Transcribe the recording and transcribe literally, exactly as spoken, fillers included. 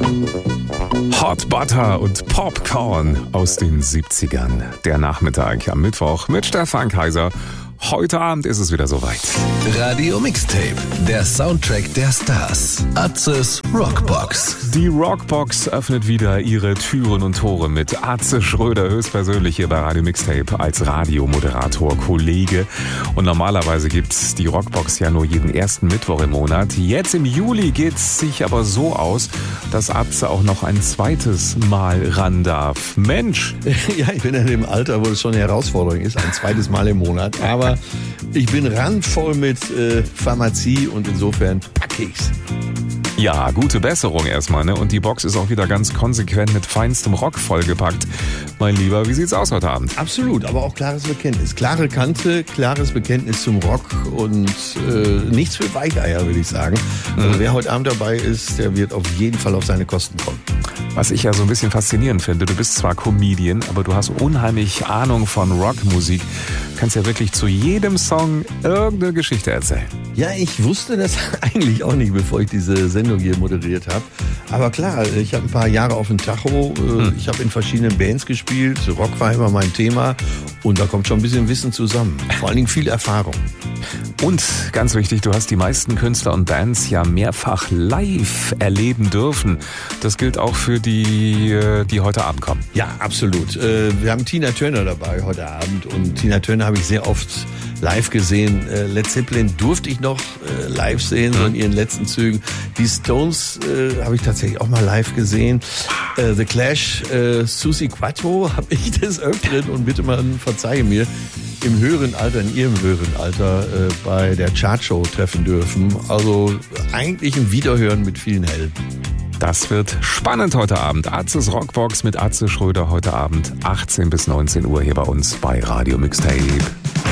Hot Butter und Popcorn aus den siebzigern. Der Nachmittag am Mittwoch mit Stefan Kaiser. Heute Abend ist es wieder soweit. Radio Mixtape, der Soundtrack der Stars. Atzes Rockbox. Die Rockbox öffnet wieder ihre Türen und Tore mit Atze Schröder höchstpersönlich hier bei Radio Mixtape als Radiomoderator, Kollege. Und normalerweise gibt's die Rockbox ja nur jeden ersten Mittwoch im Monat. Jetzt im Juli geht's sich aber so aus, dass Atze auch noch ein zweites Mal ran darf. Mensch! Ja, ich bin in dem Alter, wo es schon eine Herausforderung ist, ein zweites Mal im Monat. Aber ich bin randvoll mit äh, Pharmazie und insofern pack ich's. Ja, gute Besserung erstmal, ne? Und die Box ist auch wieder ganz konsequent mit feinstem Rock vollgepackt. Mein Lieber, wie sieht's aus heute Abend? Absolut, aber auch klares Bekenntnis. Klare Kante, klares Bekenntnis zum Rock und äh, nichts für Weicheier, würde ich sagen. Mhm. Also wer heute Abend dabei ist, der wird auf jeden Fall auf seine Kosten kommen. Was ich ja so ein bisschen faszinierend finde, du bist zwar Comedian, aber du hast unheimlich Ahnung von Rockmusik. Du kannst ja wirklich zu jedem Song irgendeine Geschichte erzählen. Ja, ich wusste das eigentlich auch nicht, bevor ich diese Sendung hier moderiert habe. Aber klar, ich habe ein paar Jahre auf dem Tacho. Hm. Ich habe in verschiedenen Bands gespielt. Rock war immer mein Thema. Und da kommt schon ein bisschen Wissen zusammen. Vor allen Dingen viel Erfahrung. Und ganz wichtig, du hast die meisten Künstler und Bands ja mehrfach live erleben dürfen. Das gilt auch für die, die heute Abend kommen. Ja, absolut. Wir haben Tina Turner dabei heute Abend. Und Tina Turner habe ich sehr oft live gesehen. Led Zeppelin durfte ich noch live sehen, so in ihren letzten Zügen. Die Stones äh, habe ich tatsächlich auch mal live gesehen. Äh, The Clash, äh, Suzi Quatro habe ich des Öfteren, und bitte mal verzeihe mir, im höheren Alter, in ihrem höheren Alter äh, bei der Chartshow treffen dürfen. Also eigentlich ein Wiederhören mit vielen Helden. Das wird spannend heute Abend. Atzes Rockbox mit Atze Schröder heute Abend achtzehn bis neunzehn Uhr hier bei uns bei Radio Mixtape.